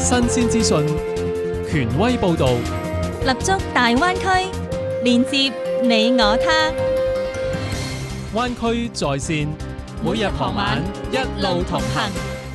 新鮮資訊，權威報導， 立足大灣區，連接你我他。 灣區在線，每日傍晚一路同行。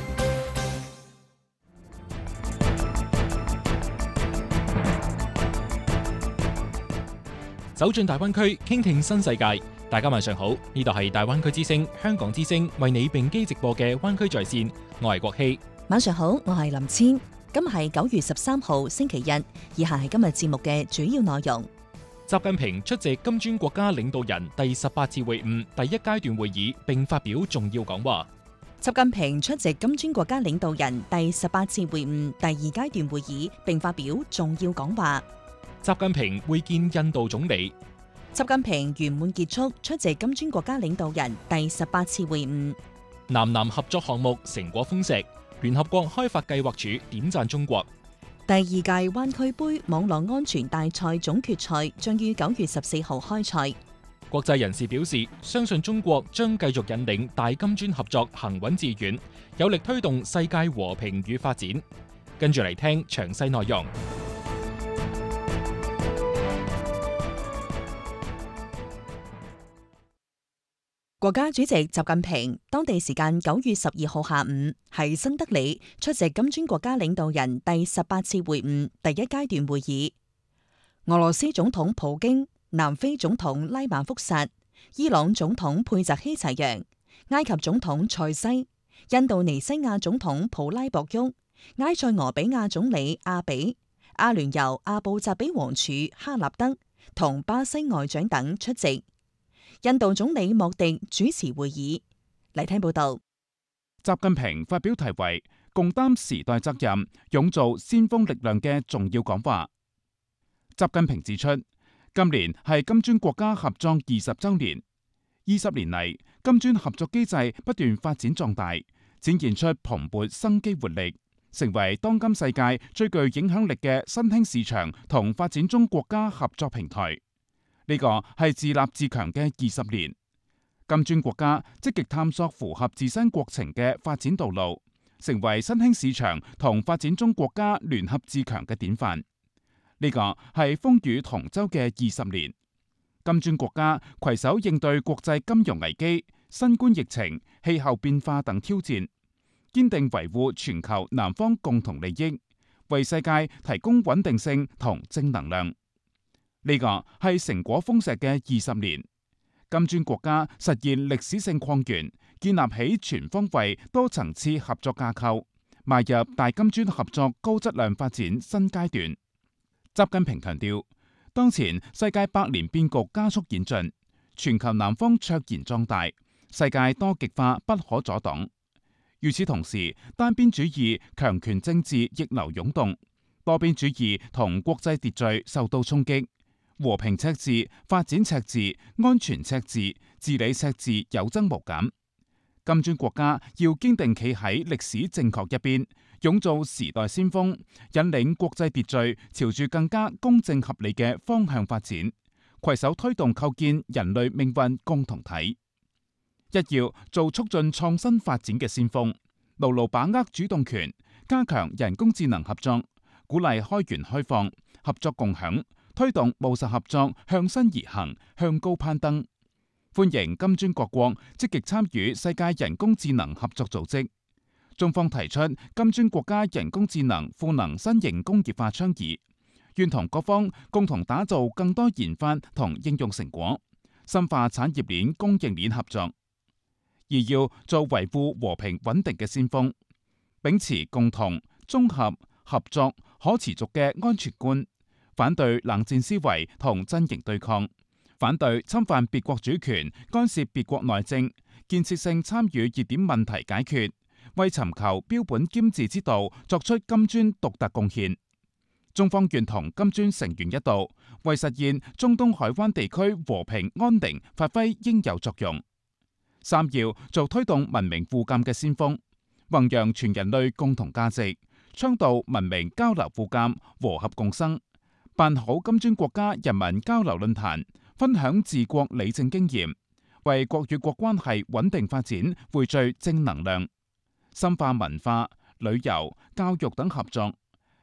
走進大灣區，傾聽新世界。大家晚上好，呢度係大灣區之聲、香港之聲為你並機直播嘅灣區在線，我係國希。 晚上好，我係林千。今日係9月13號星期日，以下係今日節目嘅主要內容。 習近平出席金磚國家領導人第18次會晤第一階段會議並發表重要講話。 習近平出席金磚國家領導人第18次會晤第2階段會議並發表重要講話。 習近平會見印度總理。 習近平圓滿結束出席金磚國家領導人第18次會晤。 南南合作項目成果豐碩，聯合國開發計劃署點讚中國。 第2屆灣區杯網絡安全大賽總決賽將於9月14號開賽。 國際人士表示，相信中國將繼續引領大金磚合作行穩致遠，有力推動世界和平與發展。跟住嚟聽詳細內容。 國家主席習近平當地時間9月12號下午喺新德里出席金磚國家領導人第18次會晤第一階段會議。俄羅斯總統普京、南非總統拉馬福薩、伊朗總統佩澤希齊揚、埃及總統塞西、印度尼西亞總統普拉博沃、埃塞俄比亞總理阿比、阿聯酋阿布扎比王儲哈納德同巴西外長等出席。印度總理莫迪主持會議。嚟聽報道。 習近平發表題為《共擔時代責任，勇做先鋒力量》嘅重要講話。習近平指出，今年係金磚國家合作20週年，20年嚟，金磚合作機制不斷發展壯大，展現出蓬勃生機活力，成為當今世界最具影響力嘅新興市場同發展中國家合作平台。呢個係自立自強嘅20年，金磚國家積極探索符合自身國情嘅發展道路，成為新興市場同發展中國家聯合自強嘅典範。呢個係風雨同舟嘅20年，金磚國家攜手應對國際金融危機、新冠疫情、氣候變化等挑戰，堅定維護全球南方共同利益，為世界提供穩定性同正能量。呢個係成果豐碩嘅20年，金磚國家實現歷史性擴員，建立起全方位多層次合作架構，邁入大金磚合作高質量發展新階段。習近平強調，當前世界百年變局加速演進，全球南方卓然壯大，世界多極化不可阻擋。與此同時，單邊主義、強權政治逆流湧動，多邊主義同國際秩序受到衝擊。和平赤字、發展赤字、安全赤字、治理赤字有增無減。金磚國家要堅定企喺歷史正確一邊，勇做時代先鋒，引領國際秩序朝住更加公正合理嘅方向發展，攜手推動構建人類命運共同體。一要做促進創新發展嘅先鋒，牢牢把握主動權，加強人工智能合作，鼓勵開源開放、合作共享，推動務實合作向新而行，向高攀登。歡迎金磚各國積極參與世界人工智能合作組織。中方提出金磚國家人工智能賦能新型工業化倡議，願同各方共同打造更多研發同應用成果，深化產業鏈供應鏈合作。而要做維護和平穩定嘅先鋒，秉持共同、綜合、合作、可持續嘅安全觀，反對冷戰思維同陣營對抗，反對侵犯別國主權、干涉別國內政，建設性參與熱點問題解決，為尋求標本兼治之道作出金磚獨特貢獻。中方願同金磚成員一道，為實現中東海灣地區和平安寧發揮應有作用。三要做推動文明互鑒嘅先鋒，弘揚全人類共同價值，倡導文明交流互鑒、和合共生。辦好金磚國家人民交流論壇，分享治國理政經驗，為國與國關係穩定發展匯聚正能量。深化文化、旅遊、教育等合作，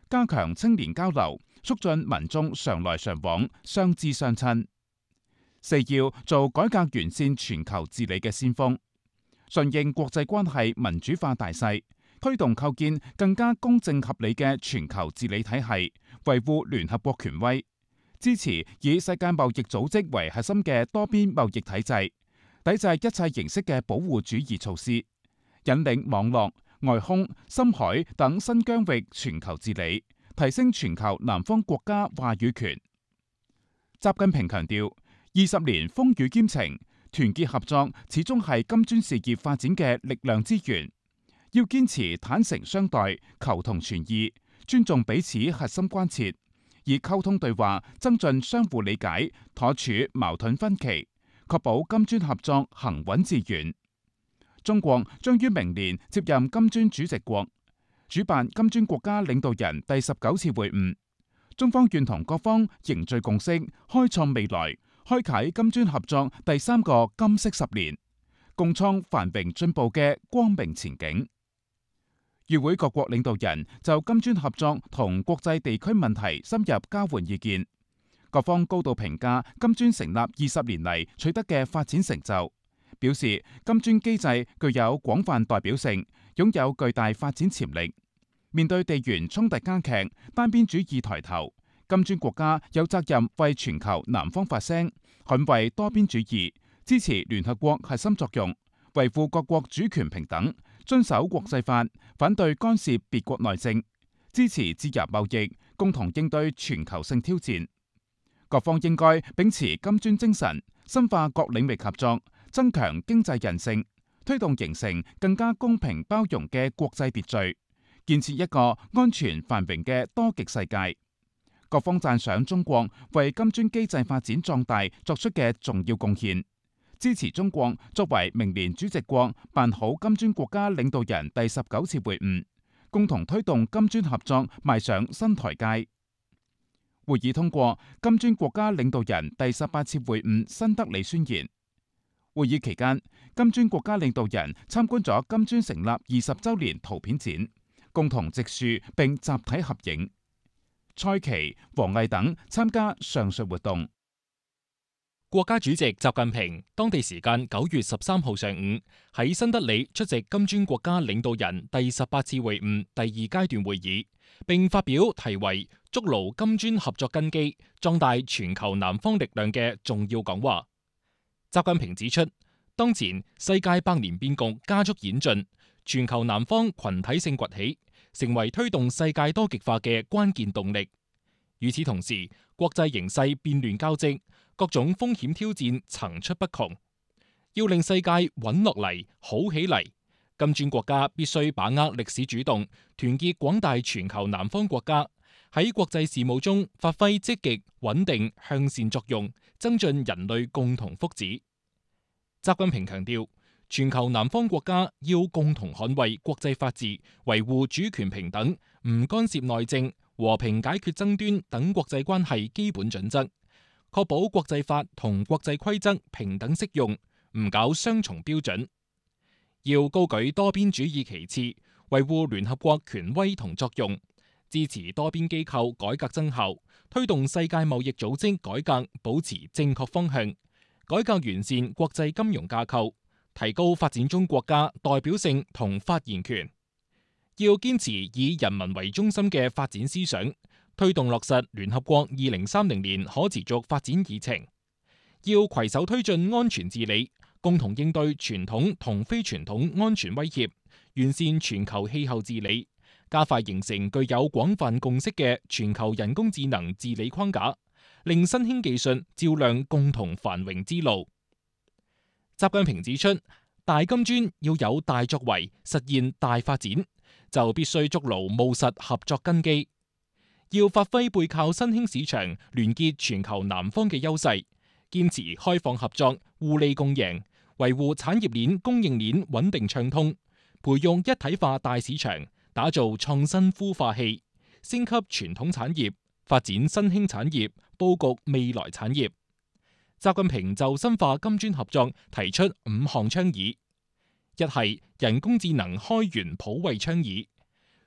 加強青年交流，促進民眾常來常往、相知相親。4要做改革完善全球治理嘅先鋒，順應國際關係民主化大勢，推動構建更加公正合理嘅全球治理體系，維護聯合國權威，支持以世界貿易組織為核心嘅多邊貿易體制，抵制一切形式嘅保護主義措施，引領網絡、外空、深海等新疆域全球治理，提升全球南方國家話語權。習近平強調，20年風雨兼程，團結合作始終係金磚事業發展嘅力量之源。要堅持坦誠相待、求同存異，尊重彼此核心關切，以溝通對話增進相互理解，妥處矛盾分歧，確保金磚合作行穩致遠。中國將於明年接任金磚主席國，主辦金磚國家領導人第19次會晤。中方願同各方凝聚共識，開創未來，開啟金磚合作第3個金色10年，共創繁榮進步嘅光明前景。與會各國領導人就金磚合作同國際地區問題深入交換意見，各方高度評價金磚成立20年嚟取得嘅發展成就，表示金磚機制具有廣泛代表性，擁有巨大發展潛力。面對地緣衝突加劇、單邊主義抬頭，金磚國家有責任為全球南方發聲，捍衛多邊主義，支持聯合國核心作用，維護各國主權平等，遵守國際法，反對干涉別國內政，支持自由貿易，共同應對全球性挑戰。各方應該秉持金磚精神，深化各領域合作，增強經濟韌性，推動形成更加公平包容嘅國際秩序，建設一個安全繁榮嘅多極世界。各方讚賞中國為金磚機制發展壯大作出嘅重要貢獻，支持中國作為明年主席國辦好金磚國家領導人第19次會晤，共同推動金磚合作邁上新台階。會議通過金磚國家領導人第18次會晤新德里宣言。會議期間，金磚國家領導人參觀咗金磚成立20週年圖片展，共同植樹並集體合影。蔡奇、王毅等參加上述活動。 國家主席習近平當地時間9月13號上午喺新德里出席金磚國家領導人第18次會晤第2階段會議，並發表題為「築牢金磚合作根基，壯大全球南方力量」嘅重要講話。習近平指出，當前世界百年變局加速演進，全球南方群體性崛起，成為推動世界多極化嘅關鍵動力。與此同時，國際形勢變亂交織，各種風險挑戰層出不窮。要令世界穩落嚟、好起嚟，金磚國家必須把握歷史主動，團結廣大全球南方國家，喺國際事務中發揮積極、穩定、向善作用，增進人類共同福祉。習近平強調，全球南方國家要共同捍衛國際法治，維護主權平等，唔干涉內政，和平解決爭端等國際關係基本準則，確保國際法同國際規則平等適用，唔搞雙重標準。要高舉多邊主義旗幟，維護聯合國權威同作用，支持多邊機構改革增效，推動世界貿易組織改革保持正確方向，改革完善國際金融架構，提高發展中國家代表性同發言權。要堅持以人民為中心嘅發展思想，推動落實聯合國2030年可持續發展議程。要攜手推進安全治理，共同應對傳統同非傳統安全威脅，完善全球氣候治理，加快形成具有廣泛共識嘅全球人工智能治理框架，令新興技術照亮共同繁榮之路。習近平指出，大金磚要有大作為，實現大發展，就必須築牢務實合作根基，要發揮背靠新興市場、聯結全球南方嘅優勢，堅持開放合作、互利共贏，維護產業鏈、供應鏈穩定暢通，培育一體化大市場，打造創新孵化器，升級傳統產業，發展新興產業，佈局未來產業。習近平就深化金磚合作提出5項倡議。一係人工智能開源普惠倡議，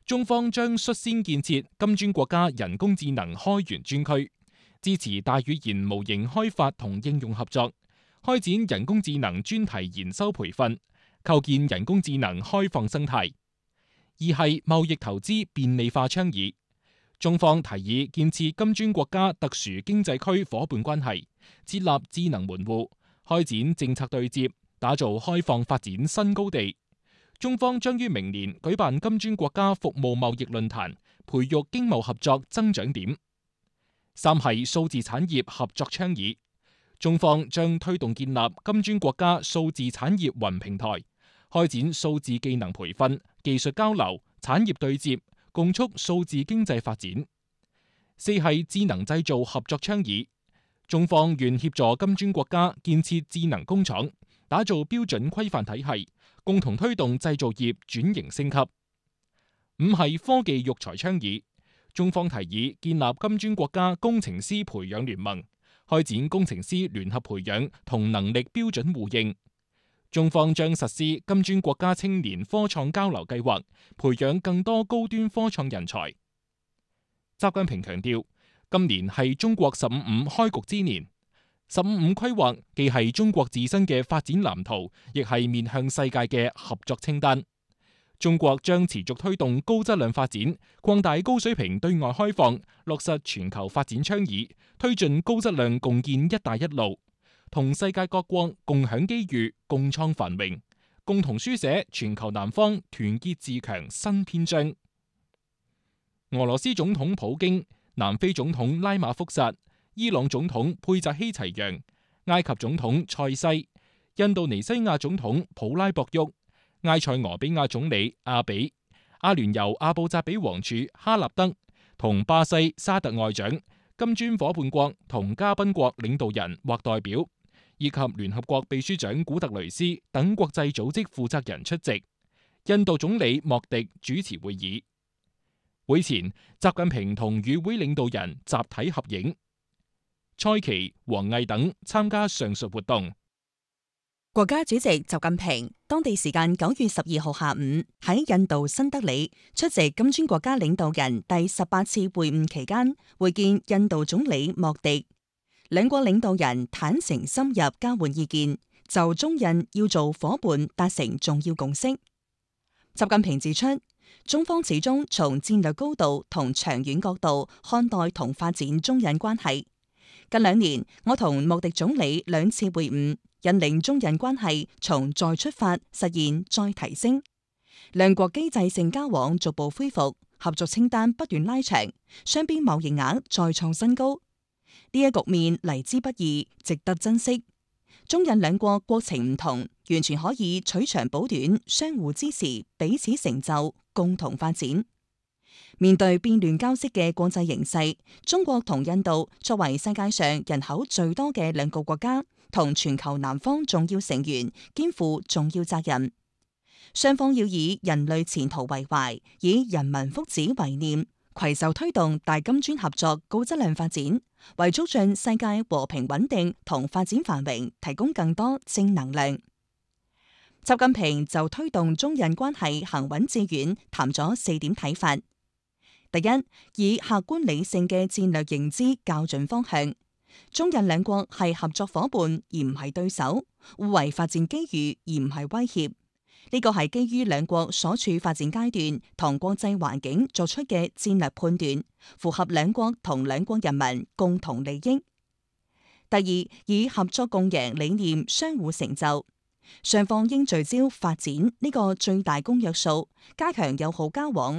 中方將率先建設金磚國家人工智能開源專區，支持大語言模型開發同應用合作，開展人工智能專題研修培訓，構建人工智能開放生態。二係貿易投資便利化倡議，中方提議建設金磚國家特殊經濟區夥伴關係，設立智能門戶，開展政策對接，打造開放發展新高地。中方將於明年舉辦金磚國家服務貿易論壇，培育經貿合作增長點。三係數字產業合作倡議，中方將推動建立金磚國家數字產業雲平台，開展數字技能培訓、技術交流、產業對接，共促數字經濟發展。四係智能製造合作倡議，中方願協助金磚國家建設智能工廠，打造標準規範體系，共同推動製造業轉型升級。五係科技育才倡議，中方提議建立金磚國家工程師培養聯盟，開展工程師聯合培養同能力標準互認。中方將實施金磚國家青年科創交流計劃，培養更多高端科創人才。習近平強調，今年係中國十五五開局之年，十五五規劃既係中國自身嘅發展藍圖，亦係面向世界嘅合作清單。中國將持續推動高質量發展，擴大高水平對外開放，落實全球發展倡議，推進高質量共建“一帶一路”，同世界各國共享機遇、共創繁榮，共同書寫全球南方團結自強新篇章。俄羅斯總統普京、南非總統拉馬福薩、伊朗總統佩澤希齊揚、埃及總統塞西、印度尼西亞總統普拉博沃、埃塞俄比亞總理阿比、阿聯酋阿布扎比王儲哈納德同巴西沙特外長、金磚夥伴國同嘉賓國領導人或代表，以及聯合國秘書長古特雷斯等國際組織負責人出席。印度總理莫迪主持會議。會前，習近平同與會領導人集體合影。蔡奇、王毅等參加上述活動。 國家主席習近平當地時間9月12號下午喺印度新德里出席金磚國家領導人第18次會晤期間，會見印度總理莫迪，兩國領導人坦誠深入交換意見，就中印要做夥伴達成重要共識。習近平指出，中方始終從戰略高度同長遠角度看待同發展中印關係。近2年，我同莫迪總理2次會晤，引領中印關係從再出發實現再提升，兩國機制性交往逐步恢復，合作清單不斷拉長，雙邊貿易額再創新高。呢一局面嚟之不易，值得珍惜。中印兩國國情唔同，完全可以取長補短，相互支持，彼此成就，共同發展。面對變亂交織嘅國際形勢，中國同印度作為世界上人口最多嘅兩個國家，同全球南方重要成員，肩負重要責任。雙方要以人類前途為懷，以人民福祉為念，攜手推動大金磚合作高質量發展，為促進世界和平穩定同發展繁榮提供更多正能量。習近平就推動中印關係行穩致遠談咗4點睇法。第一，以客觀理性嘅戰略認知校準方向。中印兩國係合作夥伴而唔係對手，互為發展機遇而唔係威脅。呢個係基於兩國所處發展階段同國際環境作出嘅戰略判斷，符合兩國同兩國人民共同利益。第二，以合作共贏理念相互成就。雙方應聚焦發展呢個最大公約數，加強友好交往